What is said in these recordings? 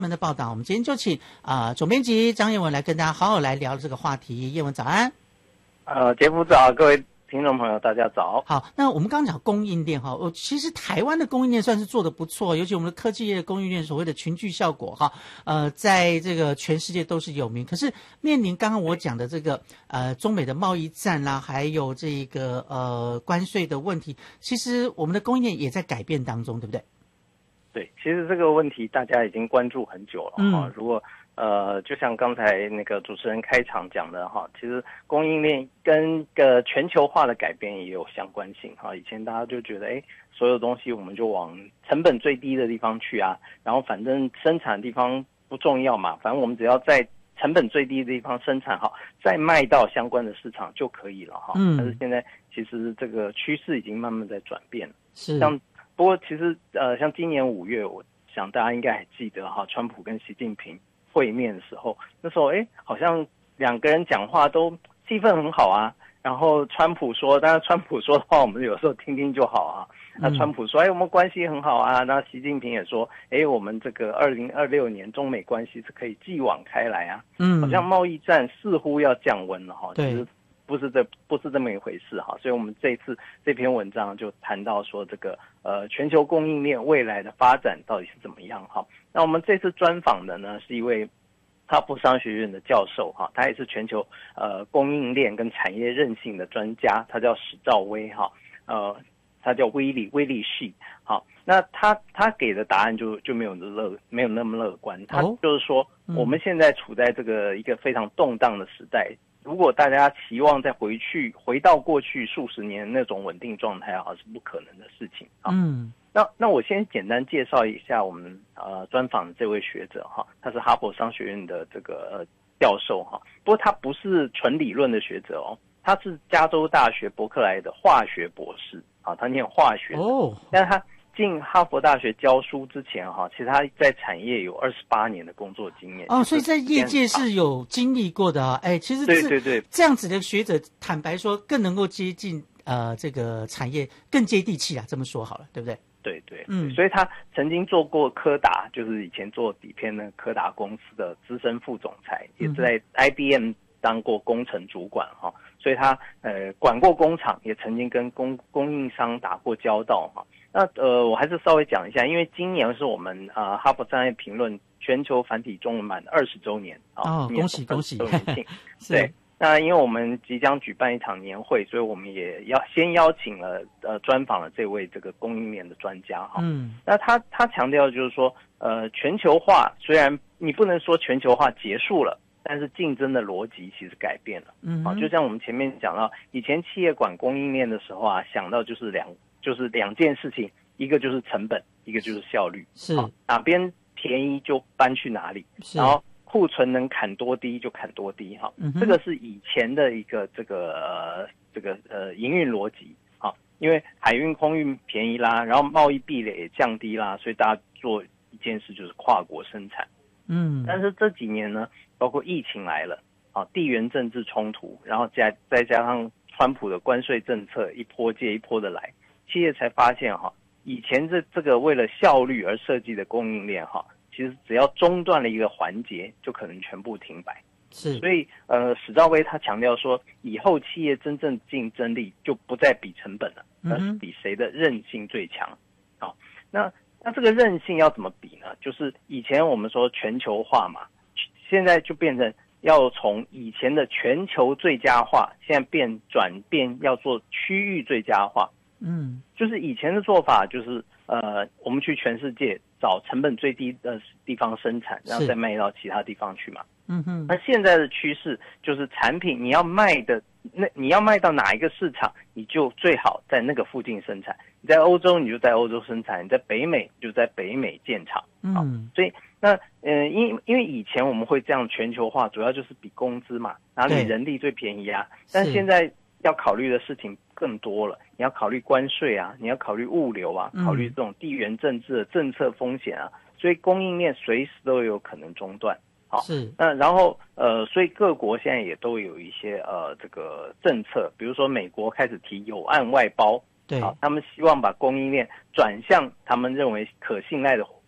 们的报道，我们今天就请总编辑张彦文来跟大家好好来聊这个话题。彦文早安。 杰夫早，各位听众朋友大家早。 好，那我们刚刚讲供应链哈，其实台湾的供应链算是做得不错，尤其我们的科技业的供应链所谓的群聚效果哈，在这个全世界都是有名。可是面临刚刚我讲的这个中美的贸易战啦，还有这个关税的问题，其实我们的供应链也在改变当中，对不对？ 对，其实这个问题大家已经关注很久了哈。如果就像刚才那个主持人开场讲的哈，其实供应链跟全球化的改变也有相关性哈。以前大家就觉得所有东西我们就往成本最低的地方去啊，然后反正生产的地方不重要嘛，反正我们只要在成本最低的地方生产好，再卖到相关的市场就可以了哈。但是现在其实这个趋势已经慢慢在转变了。 是。 不过其实像今年5月，我想大家应该还记得哈，川普跟习近平会面的时候，那时候好像两个人讲话都气氛很好啊。然后川普说，当然川普说的话我们有时候听听就好啊。那川普说我们关系很好啊。那习近平也说我们这个2026年中美关系是可以继往开来啊。好像贸易战似乎要降温了哈。其实不是这么一回事哈。所以我们这一次这篇文章就谈到说这个全球供应链未来的发展到底是怎么样哈。那我们这次专访的呢是一位哈佛商学院的教授哈，他也是全球供应链跟产业韧性的专家，他叫史兆威哈。他叫威利系。好，那他给的答案就没有那么乐观。他就是说我们现在处在这个一个非常动荡的时代，如果大家期望再回到过去数十年那种稳定状态是不可能的事情啊。那我先简单介绍一下我们专访的这位学者哈，他是哈佛商学院的这个教授哈。不过他不是纯理论的学者哦，他是加州大学伯克莱的化学博士啊，他念化学的。但是他进哈佛大学教书之前哈，其实他在产业有28年的工作经验所以在业界是有经历过的啊。其实对这样子的学者，坦白说更能够接近这个产业，更接地气啊，这么说好了，对不对？ 对，所以他曾经做过柯达，就是以前做底片的柯达公司的资深副总裁，也在 IBM 当过工程主管哈。所以他管过工厂，也曾经跟供应商打过交道哈。那我还是稍微讲一下，因为今年是我们哈佛商业评论全球繁体中文版的20周年啊。 恭喜恭喜！ 对。那因为我们即将举办一场年会，所以我们也要先邀请了专访了这位这个供应链的专家哈。那他强调就是说全球化虽然你不能说全球化结束了，但是竞争的逻辑其实改变了。就像我们前面讲到，以前企业管供应链的时候想到就是两件事情，一个就是成本，一个就是效率。 是哪边便宜就搬去哪里，然后库存能砍多低就砍多低哈。这个是以前的一个这个营运逻辑啊。因为海运空运便宜啦，然后贸易壁垒也降低啦，所以大家做一件事就是跨国生产。但是这几年呢，包括疫情来了地缘政治冲突，然后再加上川普的关税政策一波接一波的来，企业才发现以前这个为了效率而设计的供应链其实只要中断了一个环节，就可能全部停摆。 是， 所以史兆威他强调说，以后企业真正竞争力就不再比成本了，而是比谁的韧性最强。那这个韧性要怎么比呢？就是以前我们说全球化嘛，现在就变成要从以前的全球最佳化，现在转变要做区域最佳化。就是以前的做法就是我们去全世界找成本最低的地方生产，然后再卖到其他地方去嘛。那现在的趋势就是产品你要卖到哪一个市场，你就最好在那个附近生产。你在欧洲你就在欧洲生产，你在北美就在北美建厂。所以那因为以前我们会这样全球化，主要就是比工资嘛，哪里人力最便宜啊。但现在要考虑的事情更多了，你要考虑关税啊，你要考虑物流啊，考虑这种地缘政治的政策风险啊，所以供应链随时都有可能中断。 是。 那然后所以各国现在也都有一些这个政策，比如说美国开始提有案外包， 对， 他们希望把供应链转向他们认为可信赖的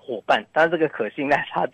伙伴，但是这个可信赖差